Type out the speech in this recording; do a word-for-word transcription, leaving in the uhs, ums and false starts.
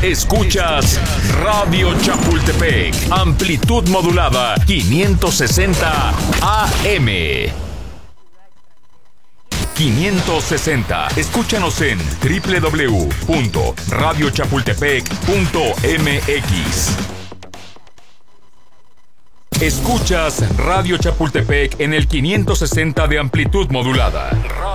Escuchas Radio Chapultepec, amplitud modulada quinientos sesenta A M. quinientos sesenta. Escúchanos en doble u doble u doble u punto radio chapultepec punto m x. Escuchas Radio Chapultepec en el quinientos sesenta de amplitud modulada.